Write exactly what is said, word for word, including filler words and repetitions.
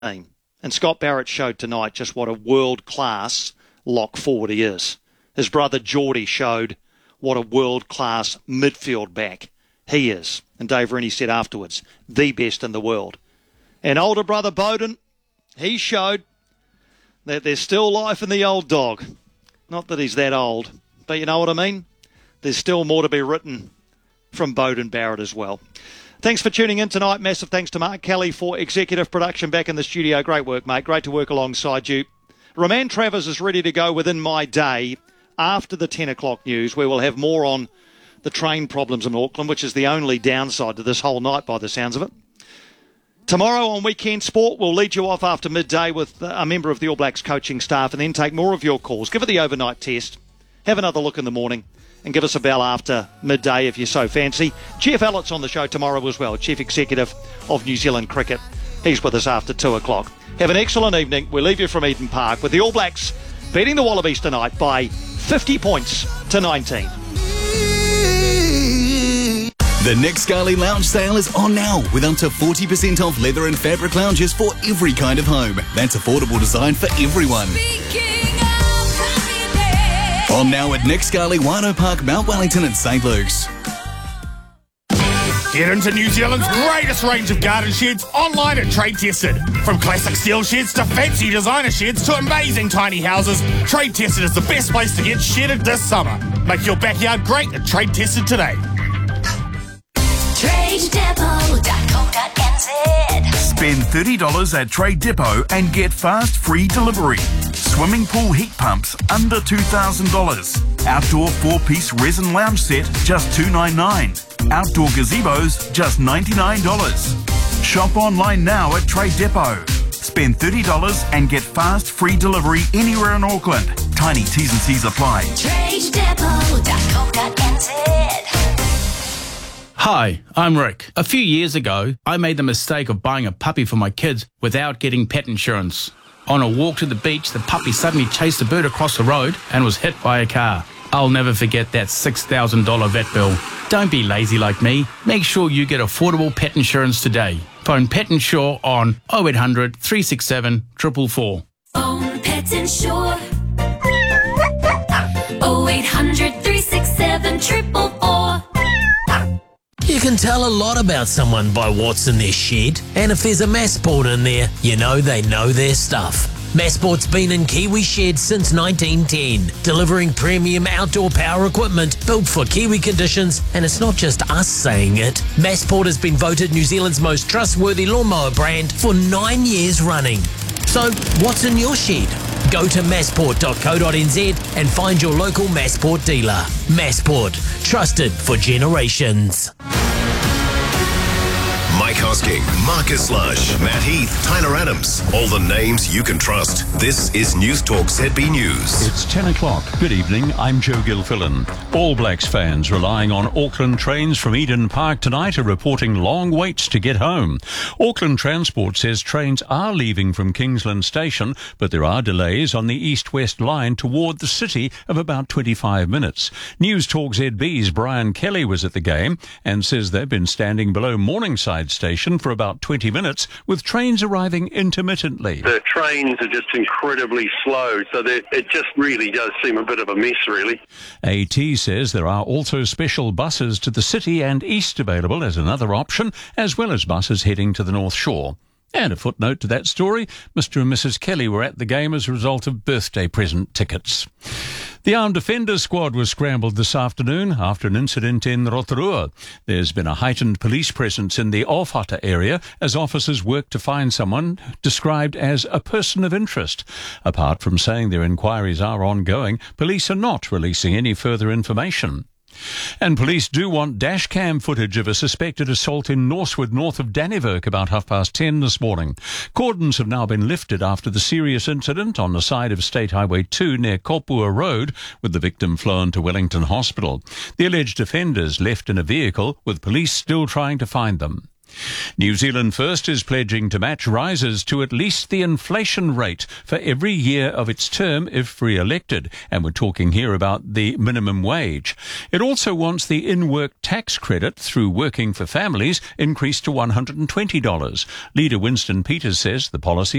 And Scott Barrett showed tonight just what a world-class lock forward he is. His brother Geordie showed what a world-class midfield back he is. And Dave Rennie said afterwards, the best in the world. And older brother Bowden, he showed that there's still life in the old dog. Not that he's that old, but you know what I mean? There's still more to be written from Bowden Barrett as well. Thanks for tuning in tonight. Massive thanks to Mark Kelly for executive production back in the studio. Great work, mate. Great to work alongside you. Roman Travers is ready to go within my day after the ten o'clock news, where we'll have more on the train problems in Auckland, which is the only downside to this whole night by the sounds of it. Tomorrow on Weekend Sport, we'll lead you off after midday with a member of the All Blacks coaching staff and then take more of your calls. Give it the overnight test. Have another look in the morning. And give us a bell after midday if you so fancy. Jeff Ellett's on the show tomorrow as well, Chief Executive of New Zealand Cricket. He's with us after two o'clock. Have an excellent evening. We'll leave you from Eden Park with the All Blacks beating the Wallabies tonight by fifty points to nineteen. The Nick Scali Lounge sale is on now with up to forty percent off leather and fabric lounges for every kind of home. That's affordable design for everyone. On now at Nick Scali, Wino Park, Mount Wellington and St Luke's. Get into New Zealand's greatest range of garden sheds online at Trade Tested. From classic steel sheds to fancy designer sheds to amazing tiny houses, Trade Tested is the best place to get shedded this summer. Make your backyard great at Trade Tested today. trade depot dot co dot n z. Spend thirty dollars at Trade Depot and get fast free delivery. Swimming pool heat pumps under two thousand dollars. Outdoor four-piece resin lounge set just two hundred ninety-nine dollars. Outdoor gazebos just ninety-nine dollars. Shop online now at Trade Depot. Spend thirty dollars and get fast free delivery anywhere in Auckland. Tiny T's and C's apply. trade depot dot co dot n z. Hi, I'm Rick. A few years ago, I made the mistake of buying a puppy for my kids without getting pet insurance. On a walk to the beach, the puppy suddenly chased a bird across the road and was hit by a car. I'll never forget that six thousand dollars vet bill. Don't be lazy like me. Make sure you get affordable pet insurance today. Phone Pet Insure on oh eight hundred, three six seven, four four four. Phone Pet Insure. oh eight hundred, three six seven, four four four. You can tell a lot about someone by what's in their shed, and if there's a Massport in there, you know they know their stuff. Massport's been in Kiwi sheds since nineteen ten, delivering premium outdoor power equipment built for Kiwi conditions, and it's not just us saying it. Massport has been voted New Zealand's most trustworthy lawnmower brand for nine years running. So, what's in your shed? Go to massport dot co dot n z and find your local Massport dealer. Massport, trusted for generations. Mike Hosking, Marcus Lush, Matt Heath, Tyler Adams. All the names you can trust. This is News Talk Z B News. It's ten o'clock. Good evening. I'm Joe Gilfillan. All Blacks fans relying on Auckland trains from Eden Park tonight are reporting long waits to get home. Auckland Transport says trains are leaving from Kingsland Station, but there are delays on the east-west line toward the city of about twenty-five minutes. News Talk Z B's Brian Kelly was at the game and says they've been standing below Morningside Station for about twenty minutes, with trains arriving intermittently. The trains are just incredibly slow, so it just really does seem a bit of a mess, really. AT says there are also special buses to the city and east available as another option, as well as buses heading to the North Shore. And a footnote to that story, Mister and Missus Kelly were at the game as a result of birthday present tickets. The Armed Offenders Squad was scrambled this afternoon after an incident in Rotorua. There's been a heightened police presence in the Ōwhata area as officers work to find someone described as a person of interest. Apart from saying their inquiries are ongoing, police are not releasing any further information. And police do want dash cam footage of a suspected assault in Norsewood, north of Dannevirke, about half past ten this morning. Cordons have now been lifted after the serious incident on the side of State Highway two near Kopua Road, with the victim flown to Wellington Hospital. The alleged offenders left in a vehicle, with police still trying to find them. New Zealand First is pledging to match rises to at least the inflation rate for every year of its term if re-elected. And we're talking here about the minimum wage. It also wants the in-work tax credit through working for families increased to one hundred twenty dollars. Leader Winston Peters says the policy